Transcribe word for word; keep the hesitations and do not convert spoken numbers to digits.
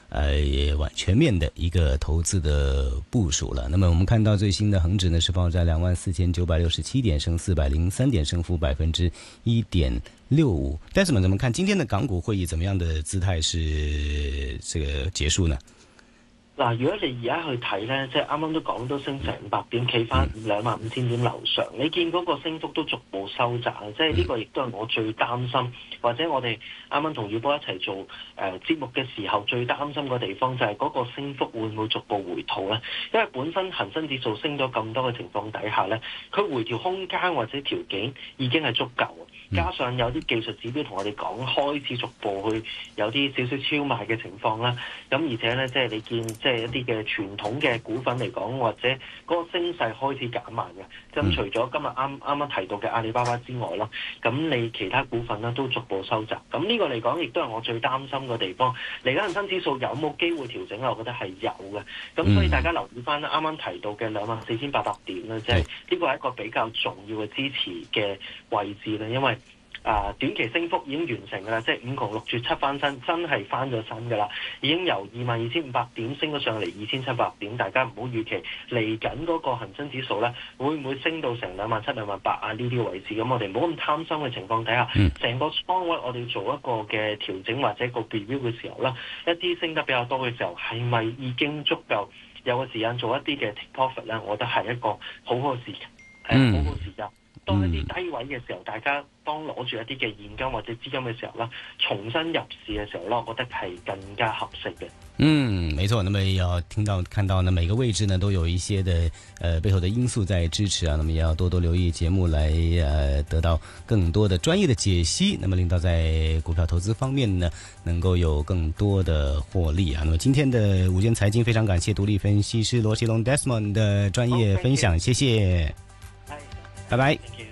呃也完全面的一个投资的部署了。那么我们看到最新的恒指呢是报在两万四千九百六十七点，升四百零三点，升幅百分之一点六五。但是们怎么看今天的港股会以怎么样的姿态是这个結束呢？ 嗱，如果你而家去睇咧，即係啱啱都講都升成五百點，企翻兩萬五千點樓上，你見嗰個升幅都逐步收窄，即係呢個亦都係我最擔心，或者我哋啱啱同宇波一齊做誒、呃、節目嘅時候最擔心個地方就係嗰個升幅會唔會逐步回吐咧？因為本身恒生指數升咗咁多嘅情況底下咧，佢回調空間或者條件已經係足夠，加上有啲技術指標同我哋講開始逐步去有啲少少超賣嘅情況啦，咁而且咧即係你見即係一啲嘅傳統嘅股份嚟講，或者嗰個升勢開始減慢嘅。咁除咗今日啱啱啱提到嘅阿里巴巴之外咯，咁你其他股份咧都逐步收窄。咁呢個嚟講，亦都係我最擔心嘅地方。嚟緊恒生指數有冇機會調整咧？我覺得係有嘅。咁所以大家留意翻啱啱提到嘅兩萬四千八百點咧，即係呢個係一個比較重要嘅支持嘅位置啦，因為啊，短期升幅已經完成㗎啦，即係五窮六絕七翻身，真係翻咗身㗎啦，已經由二萬二千五百點升咗上嚟二千七百點，大家唔好預期嚟緊嗰個恒生指數咧，會唔會升到成兩萬七、兩萬八啊呢啲位置？咁我哋唔好咁貪心嘅情況底下，成、嗯、個倉位我哋做一個嘅調整或者一個 review 嘅時候啦，一啲升得比較多嘅時候，係咪已經足夠有個時間做一啲嘅 take profit 咧？我覺得係一個好好嘅時間，係、嗯、好好時間。當一啲低位嘅時候，大家當攞住一啲嘅現金或者資金嘅時候啦，重新入市嘅時候啦，我覺得係更加合適嘅。 嗯，沒錯。那麼要聽到看到呢，每個位置呢都有一些的呃背後的因素在支持啊。那麼也要多多留意節目來呃得到更多的專業的解析，那麼令到在股票投資方面呢能夠有更多的獲利啊。那麼今天的午間財經非常感謝獨立分析師羅奇龍 Desmond 的專業分享，謝謝。拜拜。